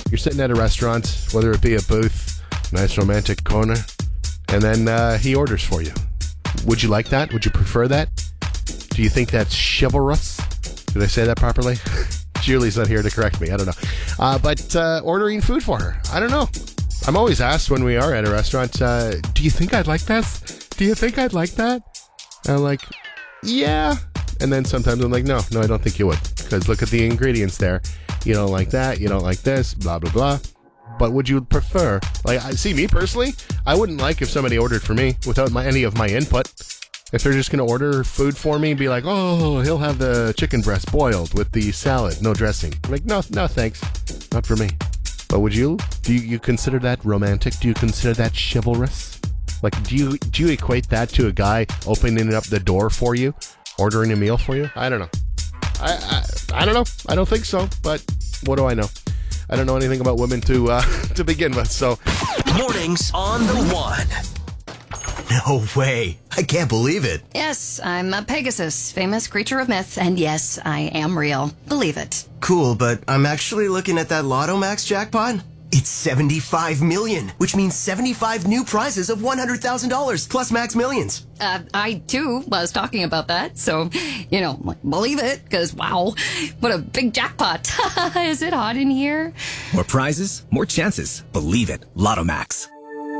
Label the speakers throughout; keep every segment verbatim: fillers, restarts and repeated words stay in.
Speaker 1: You're sitting at a restaurant, whether it be a booth, nice romantic corner, and then uh, he orders for you. Would you like that? Would you prefer that? Do you think that's chivalrous? Did I say that properly? Julie's not here to correct me. I don't know. Uh, but uh, ordering food for her. I don't know. I'm always asked when we are at a restaurant, uh, do you think I'd like this? Do you think I'd like that? And I'm like, yeah. And then sometimes I'm like, no, no, I don't think you would. Because look at the ingredients there. You don't like that. You don't like this. Blah, blah, blah. But would you prefer? Like, I see me personally, I wouldn't like if somebody ordered for me without my, any of my input. If they're just going to order food for me, be like, oh, he'll have the chicken breast boiled with the salad, no dressing. I'm like, no, no, thanks. Not for me. But would you? Do you, you consider that romantic? Do you consider that chivalrous? Like, do you do you equate that to a guy opening up the door for you, ordering a meal for you? I don't know. I I, I don't know. I don't think so. But what do I know? I don't know anything about women to uh, to begin with. So
Speaker 2: mornings on the one.
Speaker 3: No way. I can't believe it.
Speaker 4: Yes, I'm a Pegasus, famous creature of myth, and yes, I am real. Believe it.
Speaker 3: Cool, but I'm actually looking at that Lotto Max jackpot. It's seventy-five million, which means seventy-five new prizes of one hundred thousand dollars plus Max Millions.
Speaker 4: Uh, I, too, was talking about that, so, you know, like, believe it, because, wow, what a big jackpot. Is it hot in here?
Speaker 5: More prizes, more chances. Believe it. Lotto Max.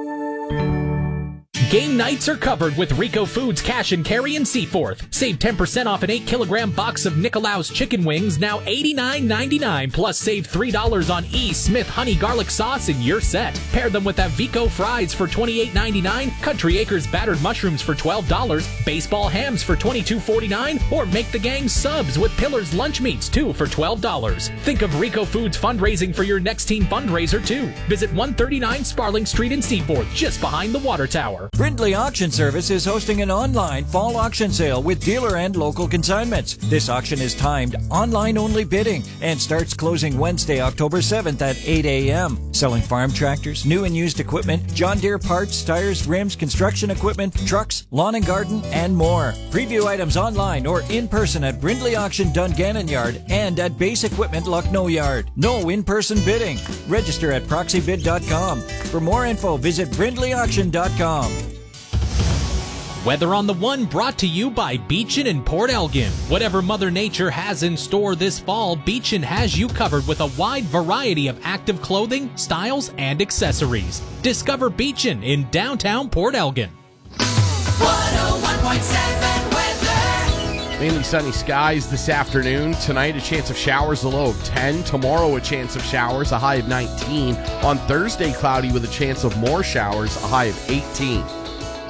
Speaker 6: Game nights are covered with Rico Foods Cash and Carry in Seaforth. Save ten percent off an eight kilogram box of Nicolaus chicken wings, now eighty-nine ninety-nine. Plus save three dollars on E. Smith Honey Garlic Sauce and you're set. Pair them with that Vico Fries for twenty-eight ninety-nine, Country Acres Battered Mushrooms for twelve dollars, Baseball Hams for twenty-two forty-nine, or make the gang subs with Pillar's Lunch Meats too for twelve dollars. Think of Rico Foods fundraising for your next team fundraiser too. Visit one thirty-nine Sparling Street in Seaforth, just behind the water tower.
Speaker 7: Brindley Auction Service is hosting an online fall auction sale with dealer and local consignments. This auction is timed online-only bidding and starts closing Wednesday, October seventh at eight a.m. Selling farm tractors, new and used equipment, John Deere parts, tires, rims, construction equipment, trucks, lawn and garden, and more. Preview items online or in person at Brindley Auction Dungannon Yard and at Base Equipment Lucknow Yard. No in-person bidding. Register at proxy bid dot com. For more info, visit brindley auction dot com.
Speaker 6: Weather on the One brought to you by Beechin and Port Elgin. Whatever Mother Nature has in store this fall, Beechin has you covered with a wide variety of active clothing, styles, and accessories. Discover Beechin in downtown Port Elgin.
Speaker 8: one oh one point seven weather.
Speaker 9: Mainly sunny skies this afternoon. Tonight, a chance of showers, a low of ten. Tomorrow, a chance of showers, a high of nineteen. On Thursday, cloudy with a chance of more showers, a high of eighteen.